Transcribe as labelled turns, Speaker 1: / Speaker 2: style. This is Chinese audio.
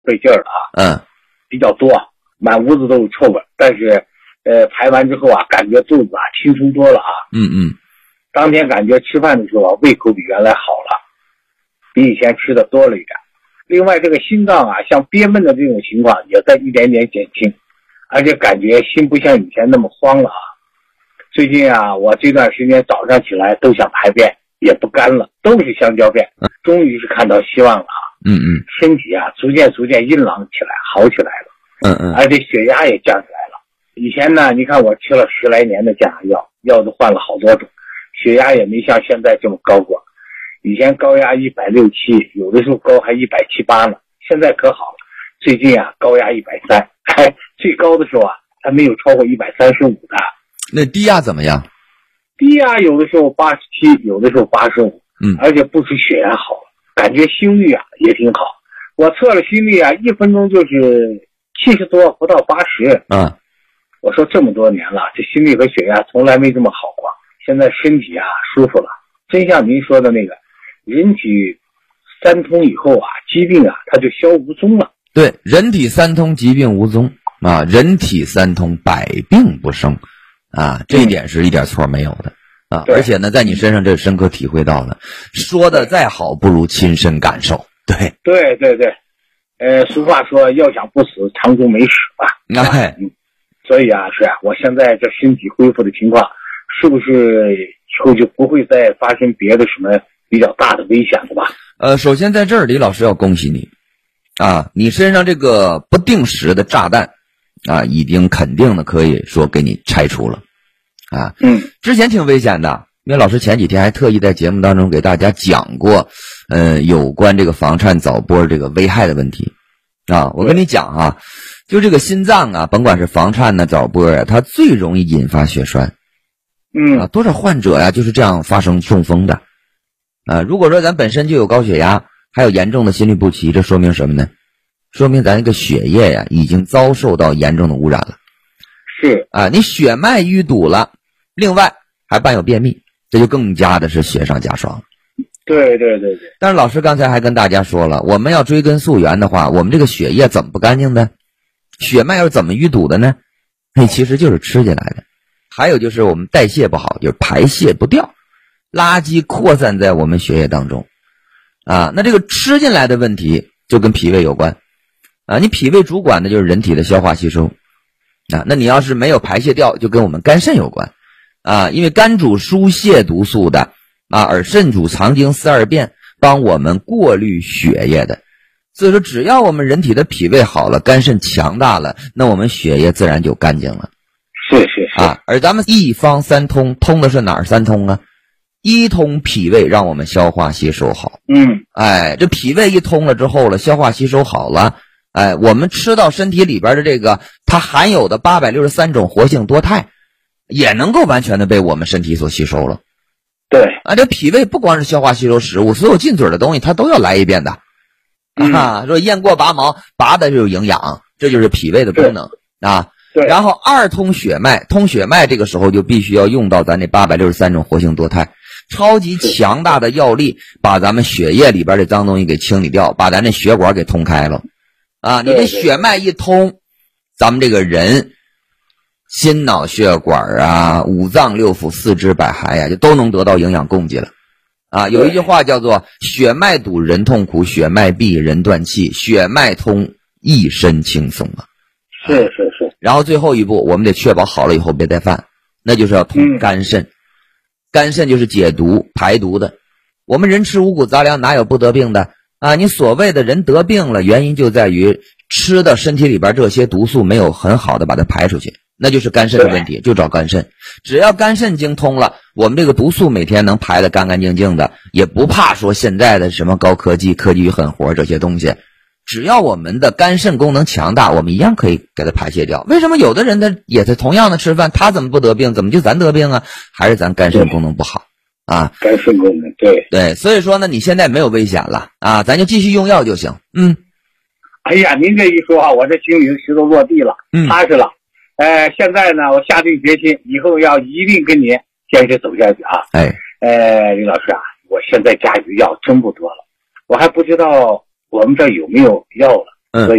Speaker 1: 费劲儿了比较多，满屋子都有臭味，但是排完之后感觉肚子轻松多了当天感觉吃饭的时候胃口比原来好了，比以前吃的多了一点。另外这个心脏像憋闷的这种情况也在一点点减轻，而且感觉心不像以前那么慌了最近我这段时间早上起来都想排便，也不干了，都是香蕉便，终于是看到希望了身体逐渐硬朗起来，好起来了而且血压也降下来了。以前呢，你看我吃了10来年的降压药都换了好多种，血压也没像现在这么高过。以前高压160、7，有的时候高还170、8呢，现在可好了，最近高压130，最高的时候还没有超过135的。
Speaker 2: 那低压怎么样？
Speaker 1: 低压有的时候87，有的时候85，而且不止血压好了，感觉心率也挺好。我测了心率1分钟就是70多，不到80。我说这么多年了，这心率和血压从来没这么好过，现在身体舒服了。真像您说的那个，人体三通以后疾病它就消无踪了。
Speaker 2: 对，人体三通，疾病无踪人体三通，百病不生这一点是一点错没有的而且呢，在你身上这深刻体会到了，说的再好不如亲身感受。对，
Speaker 1: 俗话说要想不死，长空没死吧。所以我现在这身体恢复的情况，是不是以后就不会再发生别的什么比较大的危险了吧？
Speaker 2: 首先在这儿李老师要恭喜你你身上这个不定时的炸弹已经肯定的可以说给你拆除了之前挺危险的，因为老师前几天还特意在节目当中给大家讲过有关这个房颤早搏这个危害的问题我跟你讲就这个心脏甭管是房颤早搏它最容易引发血栓多少患者就是这样发生中风的如果说咱本身就有高血压，还有严重的心律不齐，这说明什么呢？说明咱这个血液已经遭受到严重的污染了。
Speaker 1: 是
Speaker 2: 你血脉淤堵了，另外还伴有便秘，这就更加的是雪上加霜。
Speaker 1: 对。
Speaker 2: 但是老师刚才还跟大家说了，我们要追根溯源的话，我们这个血液怎么不干净的？血脉又是怎么淤堵的呢？那其实就是吃进来的。还有就是我们代谢不好，就是排泄不掉，垃圾扩散在我们血液当中那这个吃进来的问题就跟脾胃有关你脾胃主管的就是人体的消化吸收那你要是没有排泄掉，就跟我们肝肾有关因为肝主疏泄毒素的而肾主藏精四二便，帮我们过滤血液的。所以说只要我们人体的脾胃好了，肝肾强大了，那我们血液自然就干净了。
Speaker 1: 是
Speaker 2: 而咱们一方三通，通的是哪儿三通一通脾胃，让我们消化吸收好这脾胃一通了之后了，消化吸收好了我们吃到身体里边的这个它含有的863种活性多肽也能够完全的被我们身体所吸收了。
Speaker 1: 对
Speaker 2: 这脾胃不光是消化吸收食物，所有进嘴的东西它都要来一遍的说雁过拔毛，拔的就是营养，这就是脾胃的功能
Speaker 1: 对。
Speaker 2: 然后二通血脉，通血脉这个时候就必须要用到咱这863种活性多肽，超级强大的药力把咱们血液里边的脏东西给清理掉，把咱这血管给通开了你这血脉一通，咱们这个人心脑血管五脏六腑四肢百骸就都能得到营养供给了有一句话叫做血脉堵人痛苦，血脉闭人断气，血脉通一身轻松
Speaker 1: 是
Speaker 2: 然后最后一步我们得确保好了以后别再犯，那就是要通肝肾肝肾就是解毒排毒的。我们人吃五谷杂粮哪有不得病的你所谓的人得病了，原因就在于吃的身体里边这些毒素没有很好的把它排出去，那就是肝肾的问题，就找肝肾。只要肝肾精通了，我们这个毒素每天能排得干干净净的，也不怕说现在的什么高科技科技与狠活这些东西。只要我们的肝肾功能强大，我们一样可以给它排泄掉。为什么有的人他也是同样的吃饭，他怎么不得病，怎么就咱得病还是咱肝肾功能不好
Speaker 1: 肝肾功能
Speaker 2: 对，所以说呢，你现在没有危险了咱就继续用药就行。
Speaker 1: 哎呀，您这一说我这心里的石头落地了，踏实了。现在呢，我下定决心，以后要一定跟您坚持走下去李老师我现在家里的药真不多了，我还不知道我们这有没有药了。
Speaker 2: 所以